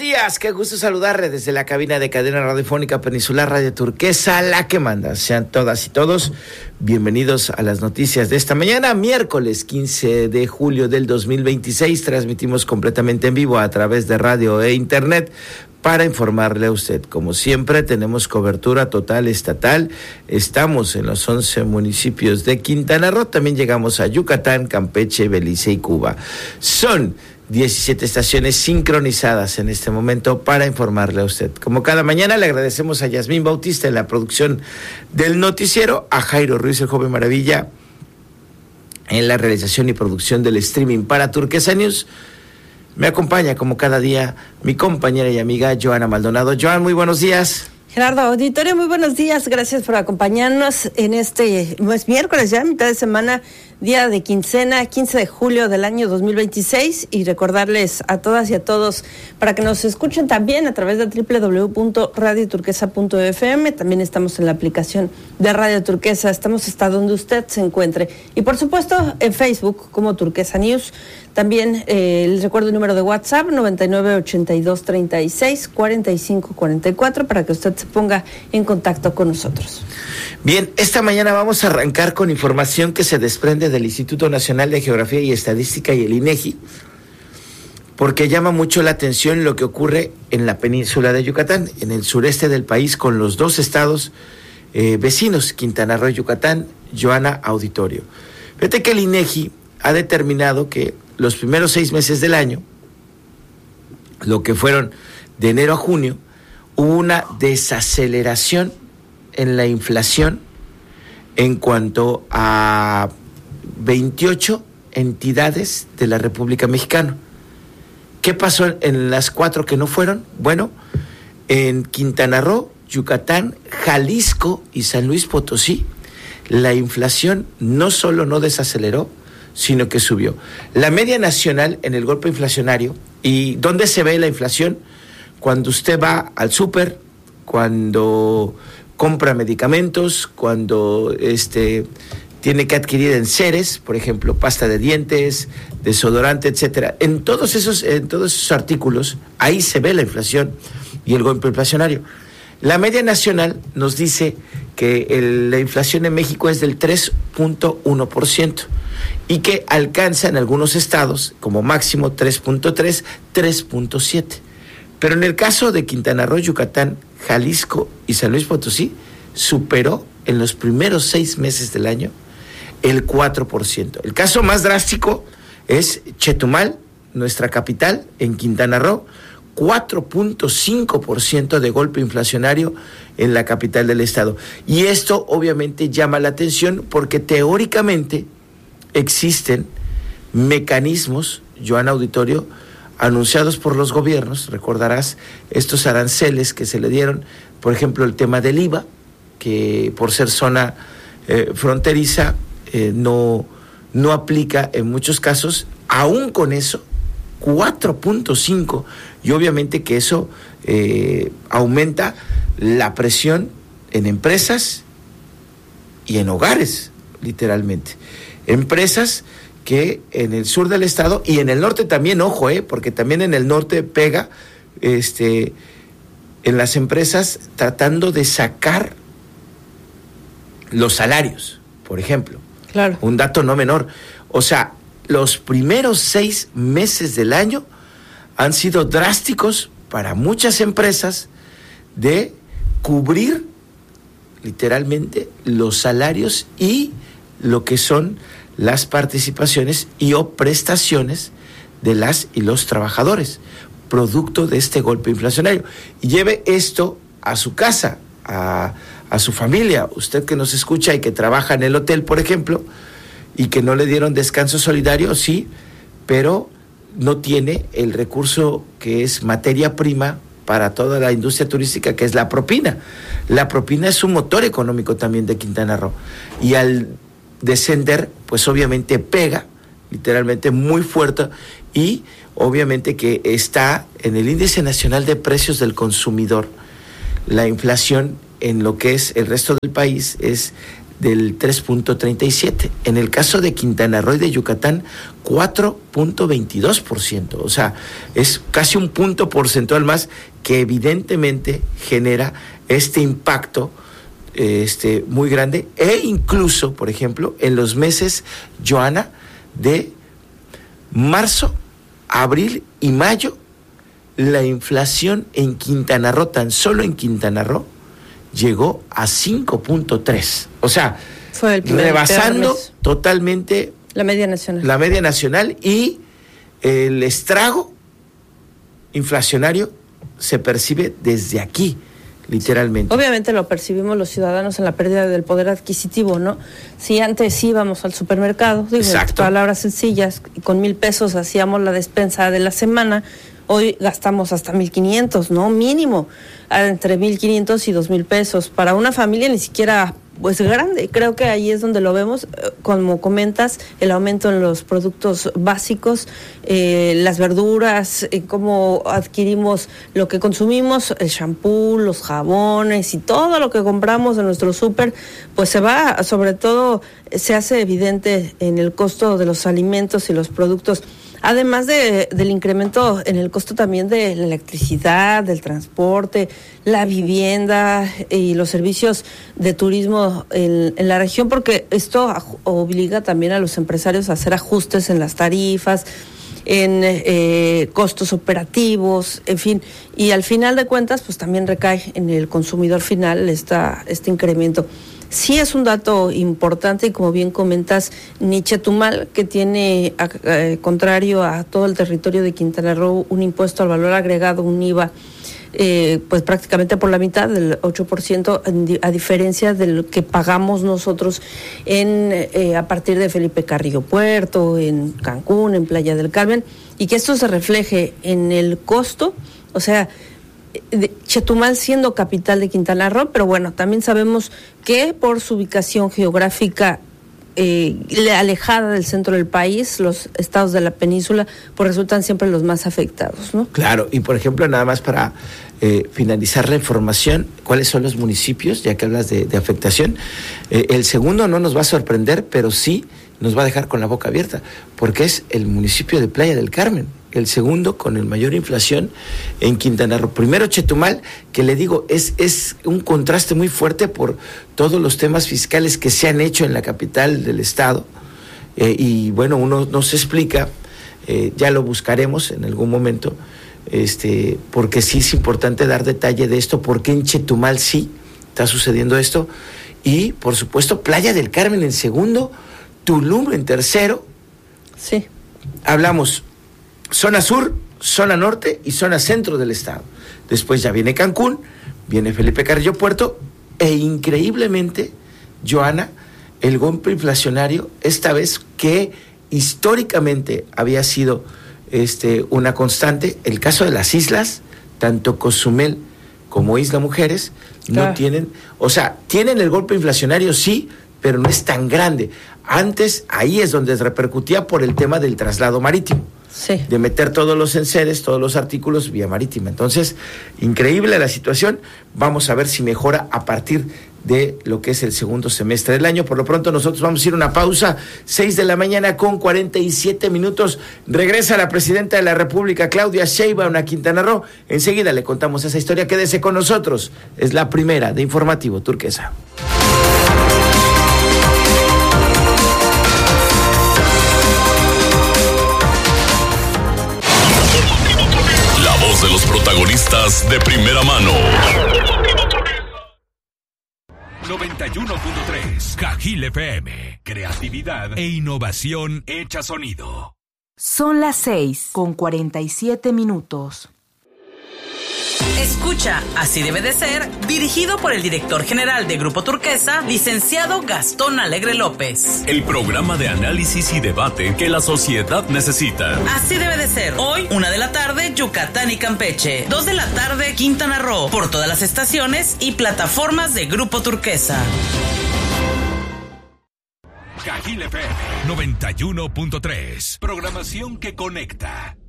días, qué gusto saludarle desde la cabina de Cadena Radiofónica Peninsular Radio Turquesa, la que manda. Sean todas y todos bienvenidos a las noticias de esta mañana, miércoles 15 de julio del 2026. Transmitimos completamente en vivo a través de radio e internet para informarle a usted. Como siempre, tenemos cobertura total estatal. Estamos en los 11 municipios de Quintana Roo. También llegamos a Yucatán, Campeche, Belice y Cuba. Son 17 estaciones sincronizadas en este momento para informarle a usted. Como cada mañana, le agradecemos a Yasmín Bautista en la producción del noticiero, a Jairo Ruiz, el joven maravilla, en la realización y producción del streaming para Turquesa News. Me acompaña, como cada día, mi compañera y amiga Joana Maldonado. Joan, muy buenos días. Gerardo, auditorio, muy buenos días. Gracias por acompañarnos en este miércoles, ya mitad de semana, día de quincena, 15 de julio del año 2026. Y recordarles a todas y a todos para que nos escuchen también a través de www.radioturquesa.fm. También estamos en la aplicación de Radio Turquesa. Estamos hasta donde usted se encuentre. Y por supuesto en Facebook como Turquesa News. También les recuerdo el número de WhatsApp, 9982364544, para que usted se ponga en contacto con nosotros. Bien, esta mañana vamos a arrancar con información que se desprende del Instituto Nacional de Geografía y Estadística y el INEGI, porque llama mucho la atención lo que ocurre en la península de Yucatán, en el sureste del país, con los dos estados vecinos, Quintana Roo y Yucatán. Joana, auditorio. Fíjate que el INEGI ha determinado que los primeros 6 meses del año, lo que fueron de enero a junio, hubo una desaceleración en la inflación en cuanto a 28 entidades de la República Mexicana. ¿Qué pasó en las 4 que no fueron? Bueno, en Quintana Roo, Yucatán, Jalisco y San Luis Potosí, la inflación no solo no desaceleró, sino que subió. La media nacional en el golpe inflacionario, ¿y dónde se ve la inflación? Cuando usted va al súper, cuando compra medicamentos, cuando tiene que adquirir enseres, por ejemplo, pasta de dientes, desodorante, etcétera. En todos esos artículos, ahí se ve la inflación y el golpe inflacionario. La media nacional nos dice que la inflación en México es del 3.1%. y que alcanza en algunos estados como máximo 3.3, 3.7. Pero en el caso de Quintana Roo, Yucatán, Jalisco y San Luis Potosí, superó en los primeros 6 meses del año el 4%. El caso más drástico es Chetumal, nuestra capital, en Quintana Roo, 4.5% de golpe inflacionario en la capital del estado. Y esto obviamente llama la atención porque teóricamente existen mecanismos, Joana, auditorio, anunciados por los gobiernos. Recordarás estos aranceles que se le dieron, por ejemplo, el tema del IVA, que por ser zona fronteriza no aplica en muchos casos. Aún con eso, 4.5, y obviamente que eso aumenta la presión en empresas y en hogares, literalmente. Empresas que en el sur del estado y en el norte también, ojo, porque también en el norte pega en las empresas tratando de sacar los salarios, por ejemplo. Claro. Un dato no menor. O sea, los primeros 6 meses del año han sido drásticos para muchas empresas de cubrir literalmente los salarios y lo que son las participaciones y o prestaciones de las y los trabajadores, producto de este golpe inflacionario. Y lleve esto a su casa, a su familia. Usted que nos escucha y que trabaja en el hotel, por ejemplo, y que no le dieron descanso solidario, sí, pero no tiene el recurso que es materia prima para toda la industria turística, que es la propina. La propina es un motor económico también de Quintana Roo. Y al descender, pues obviamente pega, literalmente muy fuerte, y obviamente que está en el Índice Nacional de Precios del Consumidor. La inflación en lo que es el resto del país es del 3.37%. En el caso de Quintana Roo y de Yucatán, 4.22%. O sea, es casi un punto porcentual más que evidentemente genera este impacto muy grande. E incluso, por ejemplo, en los meses, Joana, de marzo, abril y mayo, la inflación en Quintana Roo, tan solo en Quintana Roo, llegó a 5.3. O sea, fue rebasando totalmente la media nacional. La media nacional, y el estrago inflacionario se percibe desde aquí, literalmente. Obviamente lo percibimos los ciudadanos en la pérdida del poder adquisitivo, ¿no? Si antes íbamos al supermercado, digo, en palabras sencillas, con 1,000 pesos hacíamos la despensa de la semana, hoy gastamos hasta 1,500, ¿no? Mínimo, entre 1,500 y 2,000 pesos. Para una familia ni siquiera, pues, grande. Creo que ahí es donde lo vemos, como comentas, el aumento en los productos básicos, las verduras, cómo adquirimos lo que consumimos, el shampoo, los jabones y todo lo que compramos en nuestro súper, pues se va, sobre todo, se hace evidente en el costo de los alimentos y los productos. Además del incremento en el costo también de la electricidad, del transporte, la vivienda y los servicios de turismo en la región, porque esto obliga también a los empresarios a hacer ajustes en las tarifas, en costos operativos, en fin, y al final de cuentas pues también recae en el consumidor final este incremento. Sí es un dato importante y, como bien comentas, ni Chetumal, que tiene, contrario a todo el territorio de Quintana Roo, un impuesto al valor agregado, un IVA, pues prácticamente por la mitad, del 8%, a diferencia de lo que pagamos nosotros a partir de Felipe Carrillo Puerto, en Cancún, en Playa del Carmen, y que esto se refleje en el costo, o sea, Chetumal siendo capital de Quintana Roo, pero bueno, también sabemos que por su ubicación geográfica alejada del centro del país, los estados de la península pues resultan siempre los más afectados, ¿no? Claro, y por ejemplo, nada más para finalizar la información, ¿cuáles son los municipios? Ya que hablas de afectación, el segundo no nos va a sorprender, pero sí nos va a dejar con la boca abierta, porque es el municipio de Playa del Carmen, el segundo con el mayor inflación en Quintana Roo. Primero Chetumal, que le digo, es un contraste muy fuerte por todos los temas fiscales que se han hecho en la capital del estado, y bueno, uno no se explica, ya lo buscaremos en algún momento, porque sí es importante dar detalle de esto, porque en Chetumal sí está sucediendo esto, y por supuesto Playa del Carmen en segundo, Tulum en tercero. Sí. Hablamos zona sur, zona norte y zona centro del estado. Después ya viene Cancún, viene Felipe Carrillo Puerto, e increíblemente, Joana, el golpe inflacionario, esta vez que históricamente había sido una constante, el caso de las islas, tanto Cozumel como Isla Mujeres, no tienen, o sea, tienen el golpe inflacionario, sí, pero no es tan grande. Antes, ahí es donde repercutía por el tema del traslado marítimo. Sí. De meter todos los enseres, todos los artículos vía marítima. Entonces, increíble la situación. Vamos a ver si mejora a partir de lo que es el segundo semestre del año. Por lo pronto, nosotros vamos a ir a una pausa, 6:47 a.m. Regresa la presidenta de la República, Claudia Sheinbaum, a Quintana Roo. Enseguida le contamos esa historia. Quédese con nosotros. Es la primera de Informativo Turquesa. De los protagonistas de primera mano. 91.3 Cajil FM. Creatividad e innovación hecha sonido. Son las 6:47. Escucha, Así debe de ser, dirigido por el director general de Grupo Turquesa, licenciado Gastón Alegre López. El programa de análisis y debate que la sociedad necesita. Así debe de ser. Hoy, 1 de la tarde, Yucatán y Campeche. 2 de la tarde, Quintana Roo. Por todas las estaciones y plataformas de Grupo Turquesa. Cajil FM 91.3. Programación que conecta.